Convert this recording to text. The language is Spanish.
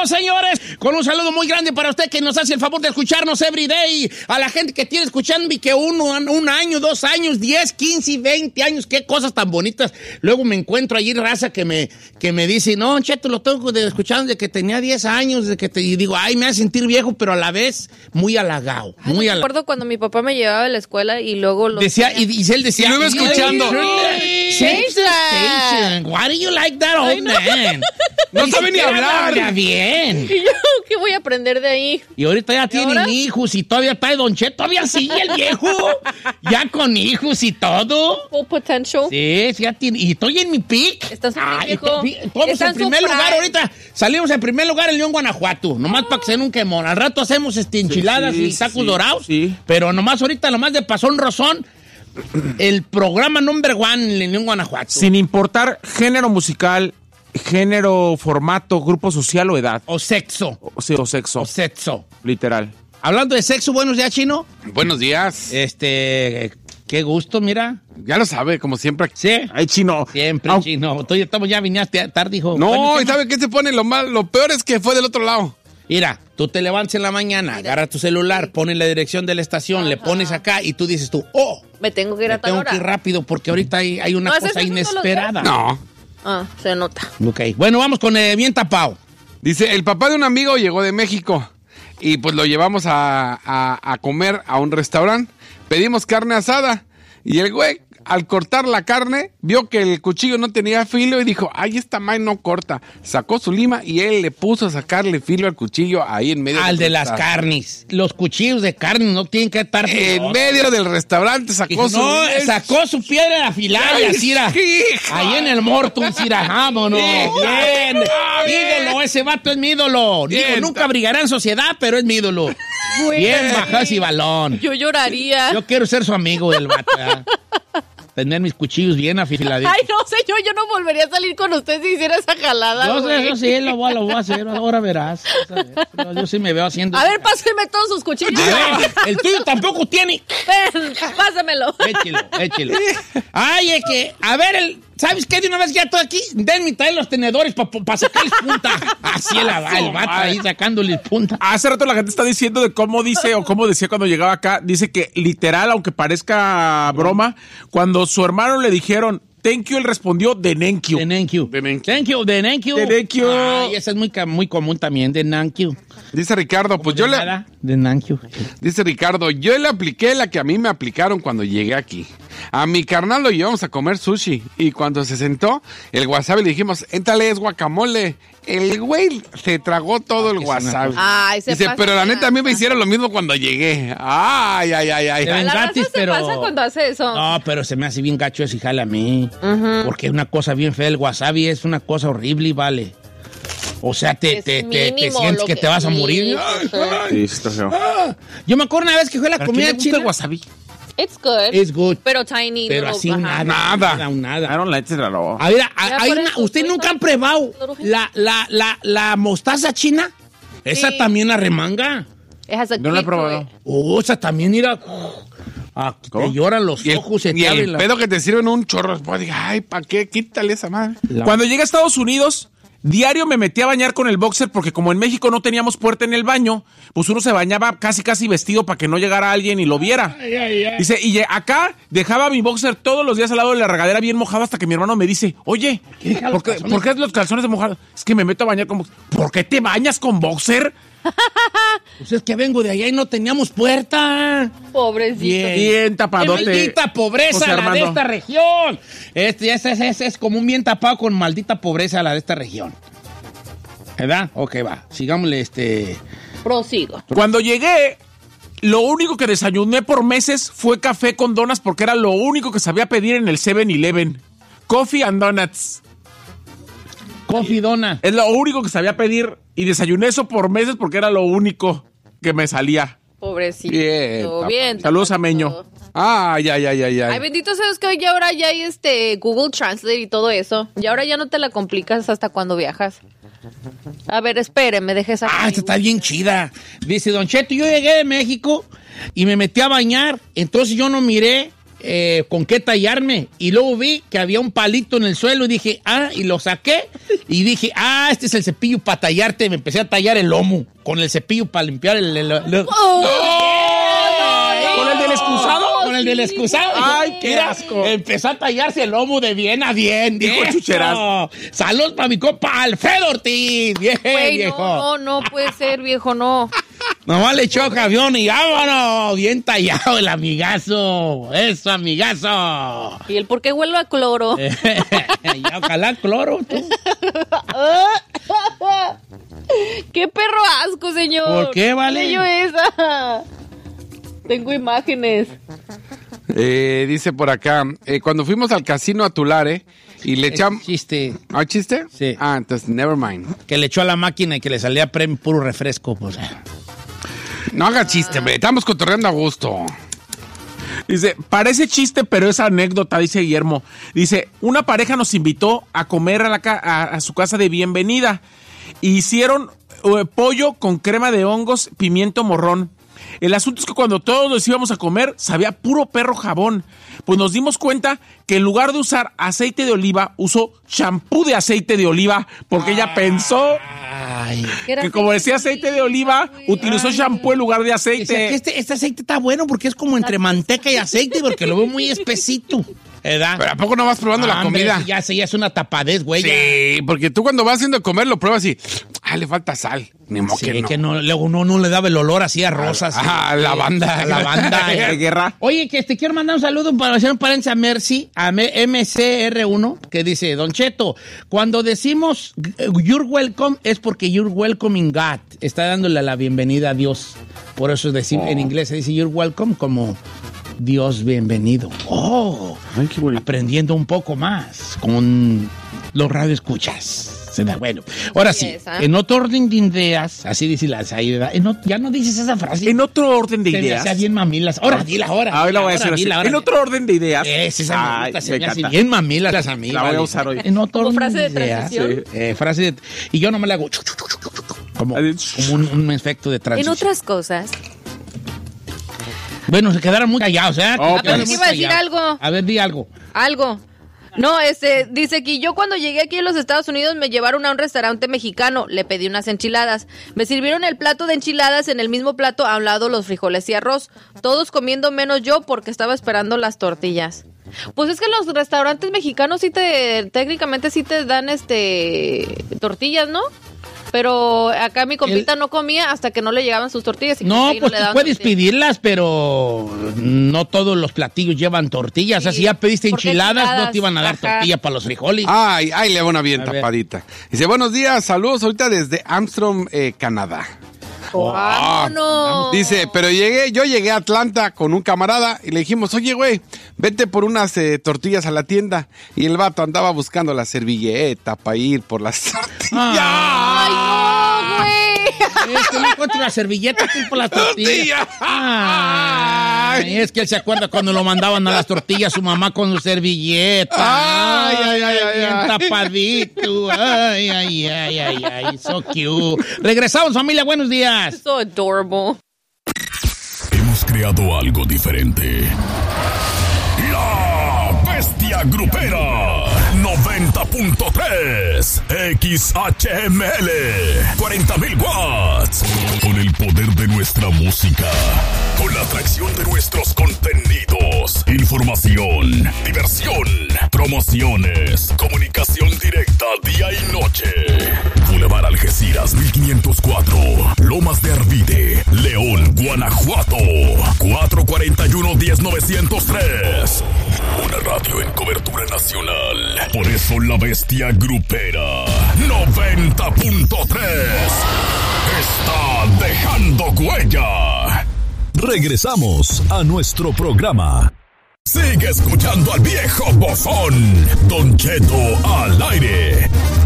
Regresamos, señores, con un saludo muy grande para usted que nos hace el favor de escucharnos every day. A la gente que tiene escuchando y que un año, 2 años, 10, 15 y 20 años, qué cosas tan bonitas. Luego me encuentro allí raza que me dice, no, Cheto, lo tengo escuchando desde que tenía 10 años, y digo, ay, me hace sentir viejo, pero a la vez muy halagado. Me acuerdo cuando mi papá me llevaba a la escuela y luego decía, y él decía, y lo iba escuchando. Change the station. Why do you like that old man? No sabe ni hablar. Habla bien. ¿Y yo qué voy a aprender de ahí? Y ahorita ya tienen hijos y todavía está Don Cheto, todavía sigue el viejo. Ya con hijos y todo. Full potential. Sí, ya tiene. Y estoy en mi pick. Estás en mi viejo. Todos en primer lugar ahorita. Salimos en primer lugar en León, Guanajuato. Nomás para que se den un quemón. Al rato hacemos enchiladas y tacos dorados. Sí. Pero nomás ahorita, nomás de pasón rozón, el programa number 1 en León, Guanajuato. Sin importar género musical, género, formato, grupo social o edad. O sexo. O sexo. O sexo. Literal. Hablando de sexo, buenos días, Chino. Buenos días. Qué gusto, mira. Ya lo sabe, como siempre. Sí. Ay, Chino. Siempre, Chino. Tú ya viniste tarde, hijo. No, Bueno, ¿y sabe qué se pone? Lo peor es que fue del otro lado. Mira, tú te levantas en la mañana, agarras tu celular, pones la dirección de la estación, le pones acá y tú dices tú, me tengo que ir a tal hora. Tengo que ir rápido porque ahorita hay una cosa inesperada. No. Se nota. Ok, bueno, vamos con bien tapado. Dice, el papá de un amigo llegó de México y pues lo llevamos a comer a un restaurante. Pedimos carne asada y el güey, al cortar la carne, vio que el cuchillo no tenía filo y dijo, ay, esta madre no corta. Sacó su lima y él le puso a sacarle filo al cuchillo ahí en medio al de las carnes. Los cuchillos de carne no tienen que estar en medio del restaurante. Sacó su piedra afilada y así era. Ahí en el Mortum, vámonos. Bien. Ídolo, ese vato es mi ídolo. Digo, nunca abrigará en sociedad, pero es mi ídolo. Bien, bajas y balón. Yo lloraría. Yo quiero ser su amigo del vato. Tener mis cuchillos bien afiladitos. Ay, no, señor, yo no volvería a salir con usted si hiciera esa jalada. Yo sí, lo voy a hacer. Ahora verás. Yo sí me veo haciendo. A ver, páseme todos sus cuchillos. A ver, el tuyo tampoco tiene. Ven, pásamelo. Échelo. Ay, es que, a ver, ¿sabes qué? De una vez ya estoy aquí, denme traer los tenedores para sacarles punta. Así el vato ahí sacándoles punta. Hace rato la gente está diciendo de cómo dice o cómo decía cuando llegaba acá. Dice que literal, aunque parezca broma, cuando su hermano le dijeron thank you, él respondió de thank you. Thank you. Ay, esa es muy común también, de thank you. Dice Ricardo, pues yo Dice Ricardo, yo le apliqué la que a mí me aplicaron cuando llegué aquí. A mi carnal lo llevamos a comer sushi y cuando se sentó, el wasabi le dijimos, éntale, es guacamole. El güey se tragó todo el wasabi. Ay, dice, pero la neta a mí me hicieron lo mismo cuando llegué. Ay. Gratis, pero pasa cuando hace eso. No, pero se me hace bien gacho ese jale a mí. Porque es una cosa bien fea. El wasabi es una cosa horrible y vale. O sea, te sientes que te vas a morir. Sí, está feo. Yo me acuerdo una vez que fue la comida china. El wasabi? It's good. Pero tiny. Pero así nada. I don't like it at all. A ver, ¿usted nunca han probado la mostaza china? Esa también arremanga. No la he probado. Esa también era... te lloran los ojos. Y el pedo que te sirven un chorro. Pues, ay, ¿para qué? Quítale esa madre. Cuando llegué a Estados Unidos... Diario me metí a bañar con el boxer porque como en México no teníamos puerta en el baño, pues uno se bañaba casi vestido para que no llegara alguien y lo viera. Dice, y acá dejaba mi boxer todos los días al lado de la regadera bien mojado hasta que mi hermano me dice, oye, ¿por qué los calzones mojados? Es que me meto a bañar con boxer. ¿Por qué te bañas con boxer? Pues es que vengo de allá y no teníamos puerta. Pobrecito. Bien tapadote. Maldita pobreza la de esta región. Es como un bien tapado con maldita pobreza la de esta región. ¿Verdad? Ok, va. Sigámosle Prosigo. Cuando llegué, lo único que desayuné por meses fue café con donas porque era lo único que sabía pedir en el 7-Eleven. Coffee and donuts. Coffee donut. Es lo único que sabía pedir y desayuné eso por meses porque era lo único que me salía. Pobrecito. Bien. Saludos a Meño. Ay. Ay, bendito seas que ya ahora ya hay Google Translate y todo eso. Y ahora ya no te la complicas hasta cuando viajas. A ver, espéreme, deje esa. Esta está bien chida. Dice Don Cheto, yo llegué de México y me metí a bañar. Entonces yo no miré con qué tallarme. Y luego vi que había un palito en el suelo y dije, y lo saqué. Y dije, este es el cepillo para tallarte. Me empecé a tallar el lomo con el cepillo para limpiar el ¿Con el del excusado? Con el del excusado. Ay, qué asco. Empezó a tallarse el lomo de bien a bien. Dijo Eso. Chucheras. Salud para mi compa Alfredo Ortiz. Bien, Güey, viejo. no puede ser, viejo, no. Nomás le echó camión y vámonos. Bien tallado el amigazo. Eso, amigazo. ¿Y el por qué huele a cloro? Ya, ojalá cloro, tú. ¡Qué perro asco, señor! ¿Por qué, vale? ¿Qué yo esa? Tengo imágenes. Dice por acá, cuando fuimos al casino a Tulare y le echamos... Chiste. ¿Chiste? Sí. Entonces, never mind. Que le echó a la máquina y que le salía puro refresco, pues. No haga chiste, hombre. Estamos cotorreando a gusto. Dice, parece chiste, pero es anécdota, dice Guillermo. Dice, una pareja nos invitó a comer a su casa de bienvenida. Hicieron pollo con crema de hongos, pimiento morrón. El asunto es que cuando todos nos íbamos a comer, sabía puro perro jabón. Pues nos dimos cuenta que en lugar de usar aceite de oliva, usó champú de aceite de oliva, porque ella pensó que como decía aceite de oliva, utilizó champú en lugar de aceite. O sea, que este aceite está bueno porque es como entre manteca y aceite, porque lo veo muy espesito. ¿Verdad? Pero ¿a poco no vas probando la hombre, comida? Ya es una tapadez, güey. Sí, porque tú cuando vas haciendo comer lo pruebas y... le falta sal. Ni modo Sí, que no. luego uno no le daba el olor así a rosas. Lavanda. Lavanda. De guerra. Oye, que te quiero mandar un saludo para hacer un paréntesis a Mercy, a MCR1, que dice, Don Cheto, cuando decimos you're welcome es porque you're welcoming God. Está dándole la bienvenida a Dios. Por eso en inglés se dice you're welcome como Dios bienvenido. Ay, qué bonito. Aprendiendo un poco más con los radioescuchas. Bueno, ahora sí, en otro orden de ideas, así dice la Saida, ya no dices esa frase. En otro orden de Se me ideas. hacía bien mamilas. Ahora, dila ahora. Ahora la voy a decir así. En otro orden de ideas. Esa me gusta, se me me hace encanta. bien mamilas las amigas. La voy a usar hoy. En otro ¿Como orden frase de ideas. transición? Frase de... Y yo no me la hago como un efecto de En transición. otras cosas. Bueno, se quedaron muy callados, ¿eh? Oh, A ver, ¿qué iba a decir algo? A ver, di algo. Algo. No, dice que yo cuando llegué aquí a los Estados Unidos me llevaron a un restaurante mexicano, le pedí unas enchiladas. Me sirvieron el plato de enchiladas, en el mismo plato a un lado los frijoles y arroz. Todos comiendo menos yo porque estaba esperando las tortillas. Pues es que los restaurantes mexicanos técnicamente sí te dan tortillas, ¿no? Pero acá mi compita no comía hasta que no le llegaban sus tortillas. Y No, ahí pues le tú daban puedes tortillas. pedirlas, pero no todos los platillos llevan tortillas. Sí, O sea, si ya pediste porque enchiladas, no te iban a dar ajá. tortilla para los frijoles. Ahí le va una bien A ver. tapadita. Dice, buenos días, saludos ahorita desde Armstrong, Canadá. ¡Vámonos! Dice, pero yo llegué a Atlanta con un camarada y le dijimos, oye, güey, vete por unas tortillas a la tienda. Y el vato andaba buscando la servilleta para ir por las tortillas. ¡Ay, no, güey! Es que no encuentro la servilleta aquí por las tortillas. Ay, es que él se acuerda cuando lo mandaban a las tortillas su mamá con su servilleta. Ay. Bien tapadito. Ay. So cute. Regresamos, familia. Buenos días. So adorable. Hemos creado algo diferente. La Bestia Grupera 90.3 XHML 40.000 watts. Con el poder de nuestra música, con la atracción de nuestros contenidos, información, diversión, promociones, comunicación directa día y noche. Boulevard Algeciras 1504, Lomas de Arvide, León, Guanajuato 441-10903. Una radio en cobertura nacional. Por eso la Bestia Grupera 90.3 está dejando huella. Regresamos a nuestro programa. Sigue escuchando al viejo bofón, Don Cheto al aire.